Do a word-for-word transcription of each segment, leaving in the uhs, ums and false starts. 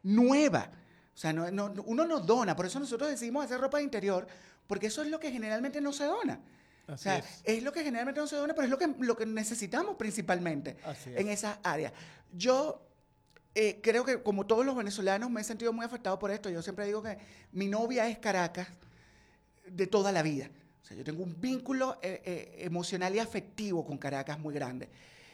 nueva. O sea, no, no, uno no dona, por eso nosotros decidimos hacer ropa de interior, porque eso es lo que generalmente no se dona. O Así sea, es, es lo que generalmente no se dona, pero es lo que, lo que necesitamos principalmente así en es. esas áreas. Yo eh, creo que como todos los venezolanos me he sentido muy afectado por esto. Yo siempre digo que mi novia es Caracas de toda la vida. O sea, yo tengo un vínculo eh, eh, emocional y afectivo con Caracas muy grande.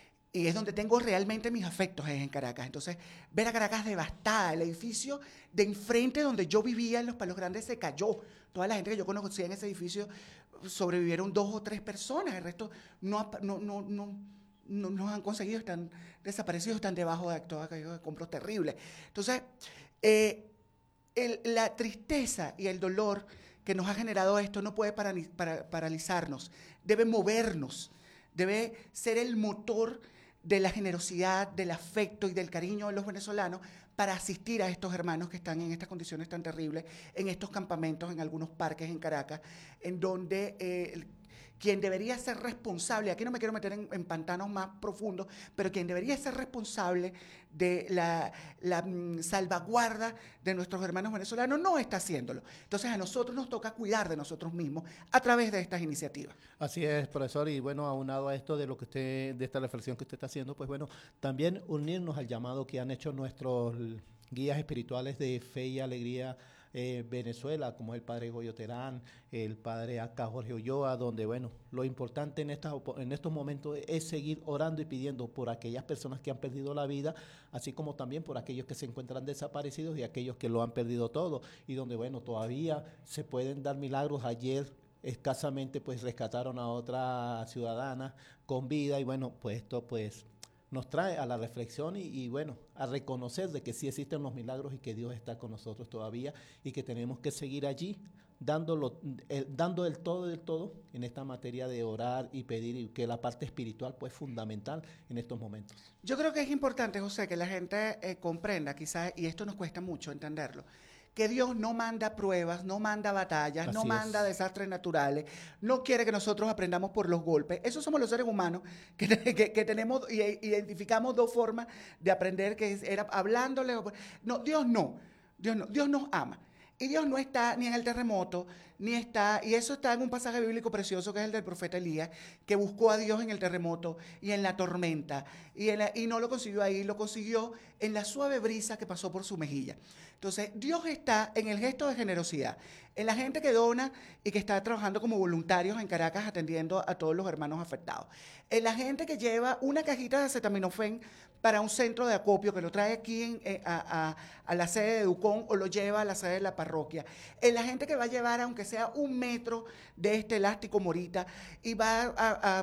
Y es donde tengo realmente mis afectos, es en Caracas. Entonces, ver a Caracas devastada, el edificio de enfrente donde yo vivía en Los Palos Grandes se cayó. Toda la gente que yo conocía en ese edificio sobrevivieron dos o tres personas. El resto no, no, no, no, no, no han conseguido, están desaparecidos, están debajo de todos aquellos escombros terribles. Entonces, eh, el, la tristeza y el dolor que nos ha generado esto no puede para, para, paralizarnos, debe movernos, debe ser el motor de la generosidad, del afecto y del cariño de los venezolanos para asistir a estos hermanos que están en estas condiciones tan terribles, en estos campamentos, en algunos parques en Caracas, en donde eh, quien debería ser responsable, aquí no me quiero meter en, en pantanos más profundos, pero quien debería ser responsable de la, la mm, salvaguarda de nuestros hermanos venezolanos no está haciéndolo. Entonces a nosotros nos toca cuidar de nosotros mismos a través de estas iniciativas. Así es, profesor, y bueno, aunado a esto de lo que usted, de esta reflexión que usted está haciendo, pues bueno, también unirnos al llamado que han hecho nuestros guías espirituales de fe y alegría eh, Venezuela, como el padre Goyo Terán, el padre acá Jorge Ulloa, donde bueno, lo importante en, estas, en estos momentos es seguir orando y pidiendo por aquellas personas que han perdido la vida, así como también por aquellos que se encuentran desaparecidos y aquellos que lo han perdido todo, y donde bueno, todavía se pueden dar milagros. Ayer escasamente pues rescataron a otra ciudadana con vida y bueno, pues esto pues nos trae a la reflexión y, y bueno, a reconocer de que sí existen los milagros y que Dios está con nosotros todavía y que tenemos que seguir allí dándolo, eh, dando el todo del todo en esta materia de orar y pedir, y que la parte espiritual pues fundamental en estos momentos. Yo creo que es importante, José, que la gente eh, comprenda, quizás, y esto nos cuesta mucho entenderlo, que Dios no manda pruebas, no manda batallas, no Así manda es. desastres naturales, no quiere que nosotros aprendamos por los golpes. Esos somos los seres humanos que, que, que tenemos y identificamos dos formas de aprender, que es, era hablándole. No, Dios no, Dios no, Dios nos ama. Y Dios no está ni en el terremoto, ni está, y eso está en un pasaje bíblico precioso que es el del profeta Elías, que buscó a Dios en el terremoto y en la tormenta, y, en la, y no lo consiguió ahí, lo consiguió en la suave brisa que pasó por su mejilla. Entonces, Dios está en el gesto de generosidad, en la gente que dona y que está trabajando como voluntarios en Caracas atendiendo a todos los hermanos afectados, en la gente que lleva una cajita de acetaminofén para un centro de acopio, que lo trae aquí en, eh, a, a, a la sede de Educón o lo lleva a la sede de la parroquia, en la gente que va a llevar, aunque sea un metro de este elástico morita, y va a, a, a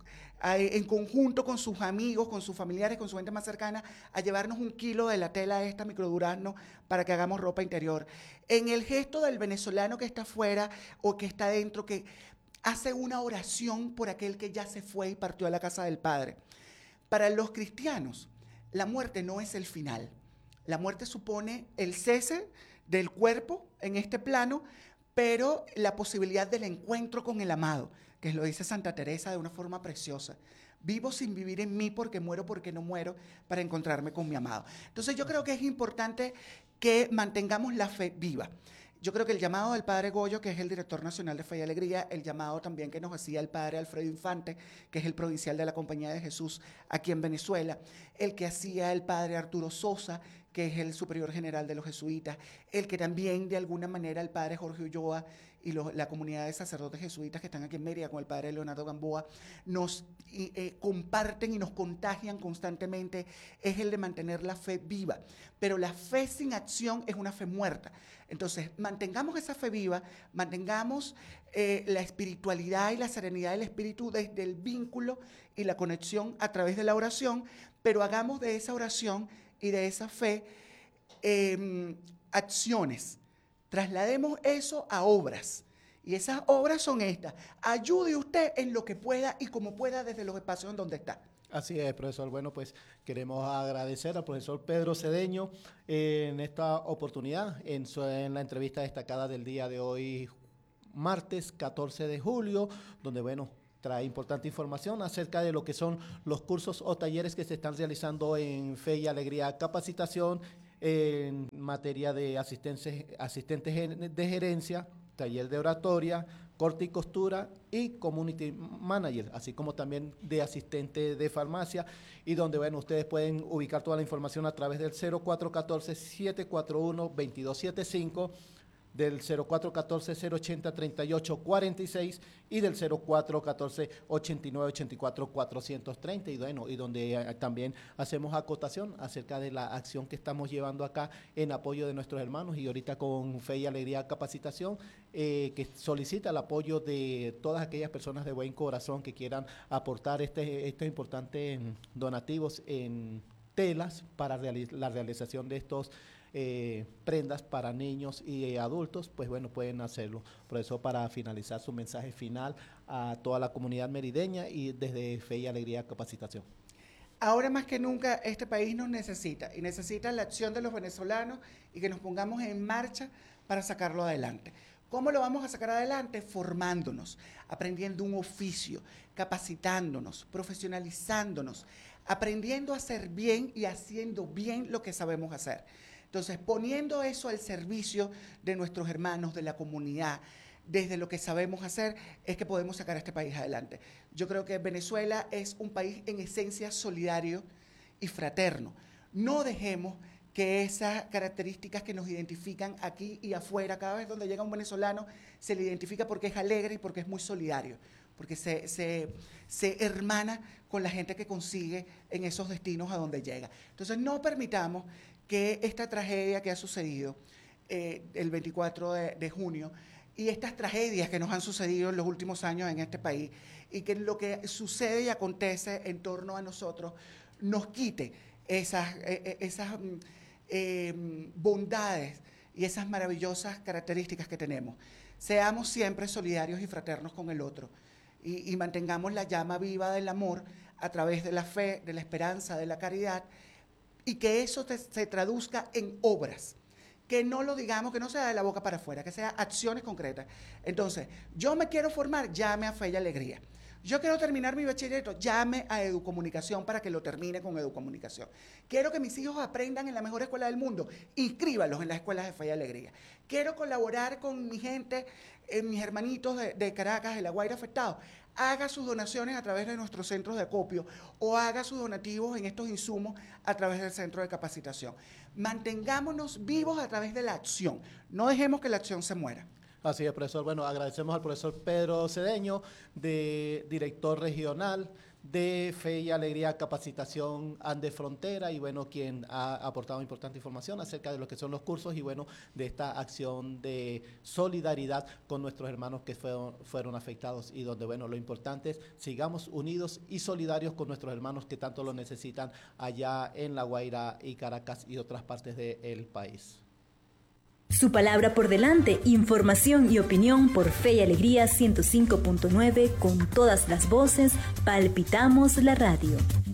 a, en conjunto con sus amigos, con sus familiares, con su gente más cercana, a llevarnos un kilo de la tela esta microdurazno para que hagamos ropa interior. En el gesto del venezolano que está afuera o que está dentro, que hace una oración por aquel que ya se fue y partió a la casa del Padre. Para los cristianos, la muerte no es el final. La muerte supone el cese del cuerpo en este plano, pero la posibilidad del encuentro con el amado, que lo dice Santa Teresa de una forma preciosa. Vivo sin vivir en mí porque muero porque no muero para encontrarme con mi amado. Entonces yo creo que es importante que mantengamos la fe viva. Yo creo que el llamado del padre Goyo, que es el director nacional de Fe y Alegría, el llamado también que nos hacía el padre Alfredo Infante, que es el provincial de la Compañía de Jesús aquí en Venezuela, el que hacía el padre Arturo Sosa, que es el superior general de los jesuitas, el que también de alguna manera el padre Jorge Ulloa y los, la comunidad de sacerdotes jesuitas que están aquí en Mérida con el padre Leonardo Gamboa, nos eh, comparten y nos contagian constantemente, es el de mantener la fe viva. Pero la fe sin acción es una fe muerta. Entonces, mantengamos esa fe viva, mantengamos eh, la espiritualidad y la serenidad del espíritu desde el vínculo y la conexión a través de la oración, pero hagamos de esa oración y de esa fe eh, acciones. Traslademos eso a obras. Y esas obras son estas. Ayude usted en lo que pueda y como pueda desde los espacios en donde está. Así es, profesor. Bueno, pues queremos agradecer al profesor Pedro Cedeño eh, en esta oportunidad, en, su, en la entrevista destacada del día de hoy, martes catorce de julio, donde, bueno, trae importante información acerca de lo que son los cursos o talleres que se están realizando en Fe y Alegría Capacitación en materia de asistentes, asistentes de gerencia, taller de oratoria, corte y costura y community manager, así como también de asistente de farmacia, y donde, bueno, ustedes pueden ubicar toda la información a través del cero cuatro uno cuatro, siete cuatro uno, dos dos siete cinco, del cero cuatro uno cuatro, cero ochenta, treinta y ocho cuarenta y seis y del cero cuatro uno cuatro, ochenta y nueve, ochenta y cuatro, cuatrocientos treinta, y bueno, y donde eh, también hacemos acotación acerca de la acción que estamos llevando acá en apoyo de nuestros hermanos, y ahorita con Fe y Alegría Capacitación, eh, que solicita el apoyo de todas aquellas personas de buen corazón que quieran aportar este, estos importantes donativos en telas para reali- la realización de estos Eh, prendas para niños y eh, adultos, pues bueno, pueden hacerlo. Por eso, para finalizar, su mensaje final a toda la comunidad merideña y desde Fe y Alegría Capacitación. Ahora más que nunca este país nos necesita, y necesita la acción de los venezolanos y que nos pongamos en marcha para sacarlo adelante. ¿Cómo lo vamos a sacar adelante? Formándonos, aprendiendo un oficio, capacitándonos, profesionalizándonos, aprendiendo a hacer bien y haciendo bien lo que sabemos hacer. Entonces, poniendo eso al servicio de nuestros hermanos, de la comunidad, desde lo que sabemos hacer, es que podemos sacar a este país adelante. Yo creo que Venezuela es un país en esencia solidario y fraterno. No dejemos que esas características que nos identifican aquí y afuera, cada vez donde llega un venezolano, se le identifica porque es alegre y porque es muy solidario, porque se, se, se hermana con la gente que consigue en esos destinos a donde llega. Entonces, no permitamos que esta tragedia que ha sucedido eh, el veinticuatro de, de junio y estas tragedias que nos han sucedido en los últimos años en este país, y que lo que sucede y acontece en torno a nosotros nos quite esas, eh, esas eh, bondades y esas maravillosas características que tenemos. Seamos siempre solidarios y fraternos con el otro, y, y mantengamos la llama viva del amor a través de la fe, de la esperanza, de la caridad, y que eso te, se traduzca en obras, que no lo digamos, que no sea de la boca para afuera, que sea acciones concretas. Entonces, yo me quiero formar, llame a Fe y Alegría. Yo quiero terminar mi bachillerato, llame a Educomunicación para que lo termine con Educomunicación. Quiero que mis hijos aprendan en la mejor escuela del mundo, inscríbalos en las escuelas de Fe y Alegría. Quiero colaborar con mi gente, eh, mis hermanitos de, de Caracas, de La Guaira afectados. Haga sus donaciones a través de nuestros centros de acopio o haga sus donativos en estos insumos a través del centro de capacitación. Mantengámonos vivos a través de la acción. No dejemos que la acción se muera. Así es, profesor. Bueno, agradecemos al profesor Pedro Cedeño, de director regional de Fe y Alegría Capacitación Andes Frontera, y bueno, quien ha aportado importante información acerca de lo que son los cursos y bueno, de esta acción de solidaridad con nuestros hermanos que fueron, fueron afectados, y donde bueno, lo importante es sigamos unidos y solidarios con nuestros hermanos que tanto lo necesitan allá en La Guaira y Caracas y otras partes del país. Su palabra por delante, información y opinión por Fe y Alegría ciento cinco punto nueve, con todas las voces, palpitamos la radio.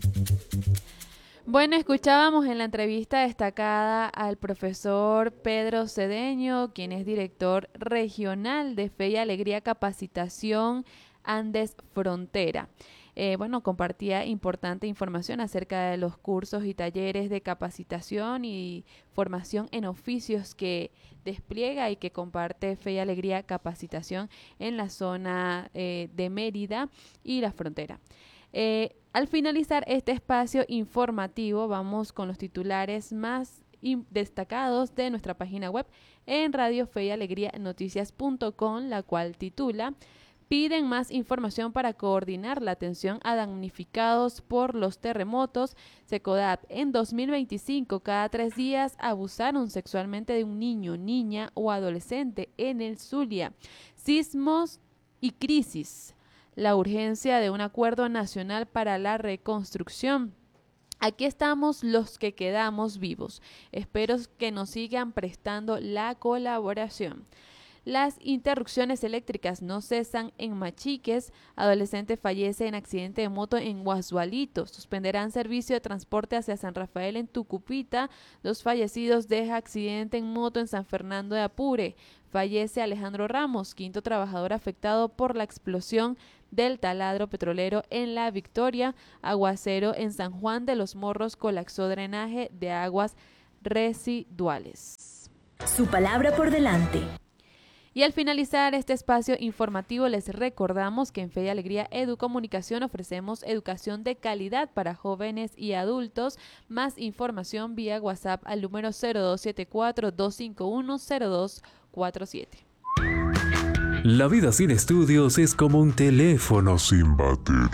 Bueno, escuchábamos en la entrevista destacada al profesor Pedro Cedeño, quien es director regional de Fe y Alegría Capacitación Andes Frontera. Eh, bueno, compartía importante información acerca de los cursos y talleres de capacitación y formación en oficios que despliega y que comparte Fe y Alegría Capacitación en la zona eh, de Mérida y la frontera. Eh, al finalizar este espacio informativo, vamos con los titulares más destacados de nuestra página web en Radio Fe y Alegría Noticias punto com, la cual titula: piden más información para coordinar la atención a damnificados por los terremotos. Secodap: en dos mil veinticinco, cada tres días abusaron sexualmente de un niño, niña o adolescente en el Zulia. Sismos y crisis: la urgencia de un acuerdo nacional para la reconstrucción. Aquí estamos los que quedamos vivos. Espero que nos sigan prestando la colaboración. Las interrupciones eléctricas no cesan en Machiques. Adolescente fallece en accidente de moto en Guasualito. Suspenderán servicio de transporte hacia San Rafael en Tucupita. Dos fallecidos deja accidente en moto en San Fernando de Apure. Fallece Alejandro Ramos, quinto trabajador afectado por la explosión del taladro petrolero en La Victoria. Aguacero en San Juan de los Morros colapsó drenaje de aguas residuales. Su palabra por delante. Y al finalizar este espacio informativo les recordamos que en Fe y Alegría Educomunicación ofrecemos educación de calidad para jóvenes y adultos. Más información vía WhatsApp al número cero dos siete cuatro, dos cinco uno, cero dos cuatro siete. La vida sin estudios es como un teléfono sin batería.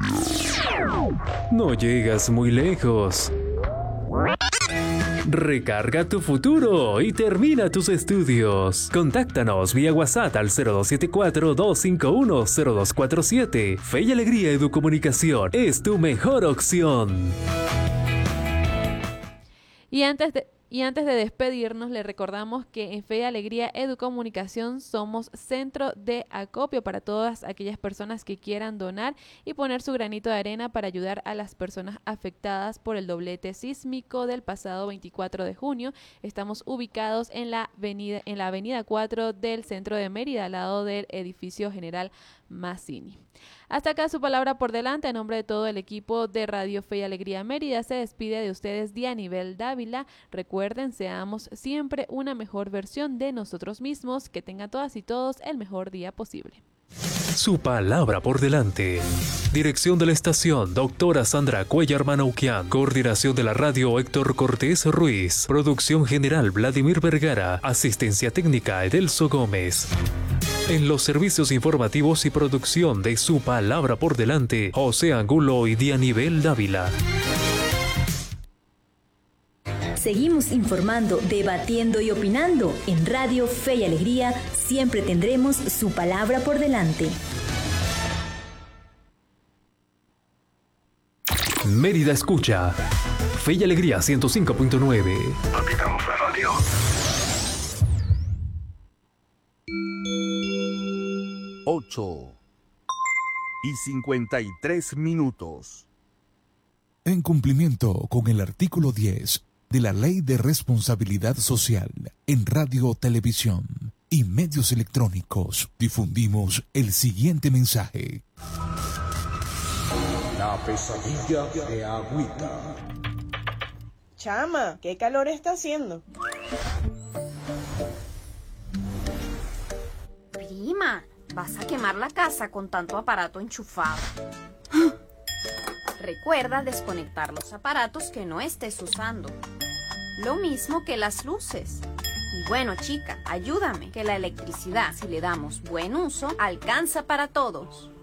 No llegas muy lejos. Recarga tu futuro y termina tus estudios. Contáctanos vía WhatsApp al cero dos siete cuatro, dos cinco uno, cero dos cuatro siete. Fe y Alegría Educomunicación es tu mejor opción. Y antes de... Y antes de despedirnos, le recordamos que en Fe y Alegría Educomunicación somos centro de acopio para todas aquellas personas que quieran donar y poner su granito de arena para ayudar a las personas afectadas por el doblete sísmico del pasado veinticuatro de junio. Estamos ubicados en la avenida, en la avenida cuatro del centro de Mérida, al lado del edificio General Mazzini. Hasta acá su palabra por delante. A nombre de todo el equipo de Radio Fe y Alegría Mérida se despide de ustedes Dianibel Dávila. Recuerden, seamos siempre una mejor versión de nosotros mismos. Que tengan todas y todos el mejor día posible. Su palabra por delante. Dirección de la estación, doctora Sandra Cuellar Manauquian. Coordinación de la radio, Héctor Cortés Ruiz. Producción general, Vladimir Vergara. Asistencia técnica, Edelso Gómez. En los servicios informativos y producción de Su palabra por delante, José Angulo y Dianibel Dávila. Seguimos informando, debatiendo y opinando. En Radio Fe y Alegría siempre tendremos su palabra por delante. Mérida escucha. Fe y Alegría ciento cinco punto nueve. Palpitamos la radio. ocho y cincuenta y tres minutos. En cumplimiento con el artículo diez de la Ley de Responsabilidad Social en Radio, Televisión y Medios Electrónicos, difundimos el siguiente mensaje. La pesadilla de Agüita. Chama, ¿qué calor está haciendo? Prima, vas a quemar la casa con tanto aparato enchufado. Recuerda desconectar los aparatos que no estés usando. Lo mismo que las luces. Y bueno, chica, ayúdame, que la electricidad, si le damos buen uso, alcanza para todos.